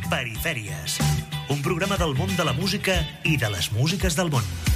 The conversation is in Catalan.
Perifèries, un programa del món de la música i de les músiques del món.